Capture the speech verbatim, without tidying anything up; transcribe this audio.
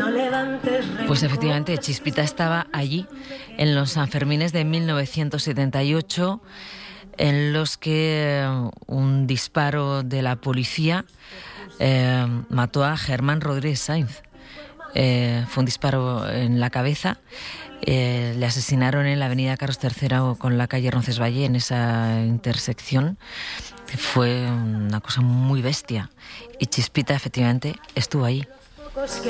Pues efectivamente, Chispita estaba allí en los Sanfermines de mil novecientos setenta y ocho, en los que un disparo de la policía eh, mató a Germán Rodríguez Sainz. Eh, fue un disparo en la cabeza. Eh, le asesinaron en la avenida Carlos tercero con la calle Roncesvalles, en esa intersección. Fue una cosa muy bestia. Y Chispita efectivamente estuvo ahí.